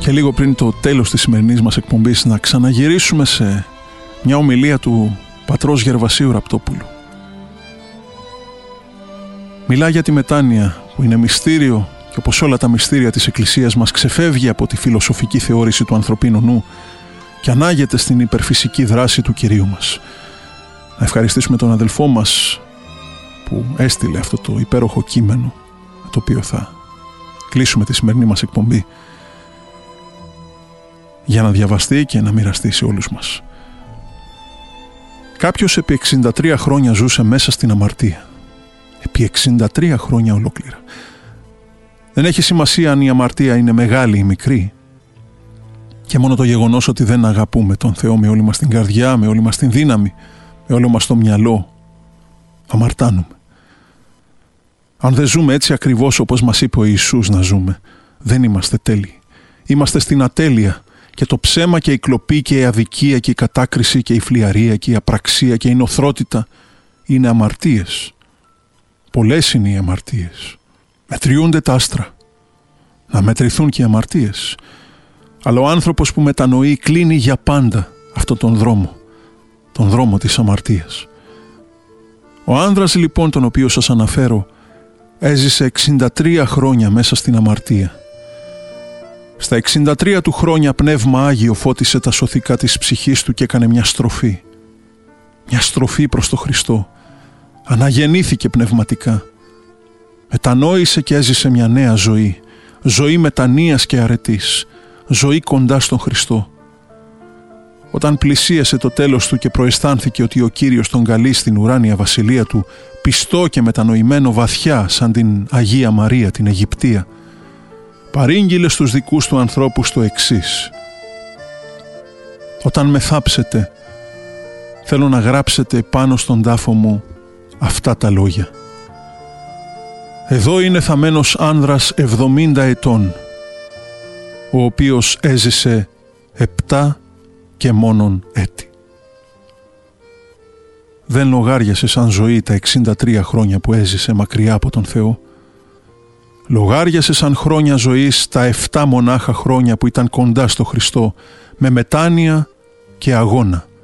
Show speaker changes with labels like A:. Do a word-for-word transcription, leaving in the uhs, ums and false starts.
A: Και λίγο πριν το τέλος της σημερινής μας εκπομπής να ξαναγυρίσουμε σε μια ομιλία του πατρός Γερβασίου Ραπτόπουλου. Μιλά για τη μετάνοια που είναι μυστήριο και όπως όλα τα μυστήρια της Εκκλησίας μας ξεφεύγει από τη φιλοσοφική θεώρηση του ανθρωπίνου νου και ανάγεται στην υπερφυσική δράση του Κυρίου μας. Να ευχαριστήσουμε τον αδελφό μας που έστειλε αυτό το υπέροχο κείμενο, το οποίο θα κλείσουμε τη σημερινή μας εκπομπή, για να διαβαστεί και να μοιραστεί σε όλους μας. Κάποιος επί εξήντα τρία χρόνια ζούσε μέσα στην αμαρτία. Επί εξήντα τρία χρόνια ολόκληρα. Δεν έχει σημασία αν η αμαρτία είναι μεγάλη ή μικρή. Και μόνο το γεγονός ότι δεν αγαπούμε τον Θεό με όλη μας την καρδιά, με όλη μας την δύναμη, με όλο μας το μυαλό, αμαρτάνουμε. Αν δεν ζούμε έτσι ακριβώς όπως μας είπε ο Ιησούς να ζούμε, δεν είμαστε τέλειοι. Είμαστε στην ατέλεια και το ψέμα και η κλοπή και η αδικία και η κατάκριση και η φλιαρία και η απραξία και η νοθρότητα είναι αμαρτίες. Πολλές είναι οι αμαρτίες. Μετριούνται τα άστρα. Να μετρηθούν και οι αμαρτίες. Αλλά ο άνθρωπος που μετανοεί κλείνει για πάντα αυτόν τον δρόμο. Τον δρόμο της αμαρτίας. Ο άνδρας λοιπόν τον οποίο σας αναφέρω έζησε εξήντα τρία χρόνια μέσα στην αμαρτία. Στα εξήντα τρία του χρόνια Πνεύμα Άγιο φώτισε τα σωθικά της ψυχής του και έκανε μια στροφή. Μια στροφή προς το Χριστό. Αναγεννήθηκε πνευματικά. Μετανόησε και έζησε μια νέα ζωή. Ζωή μετανοίας και αρετής. Ζωή κοντά στον Χριστό. Όταν πλησίασε το τέλος του και προαισθάνθηκε ότι ο Κύριος τον καλεί στην ουράνια βασιλεία του, πιστό και μετανοημένο βαθιά σαν την Αγία Μαρία την Αιγυπτία, παρήγγειλε στους δικούς του ανθρώπους το εξής: «Όταν με θάψετε, θέλω να γράψετε πάνω στον τάφο μου αυτά τα λόγια. Εδώ είναι θαμμένος άνδρας εβδομήντα ετών, ο οποίος έζησε επτά και μόνον έτη». Δεν λογάριασε σαν ζωή τα εξήντα τρία χρόνια που έζησε μακριά από τον Θεό. Λογάριασε σαν χρόνια ζωής τα επτά μονάχα χρόνια που ήταν κοντά στο Χριστό, με μετάνοια και αγώνα.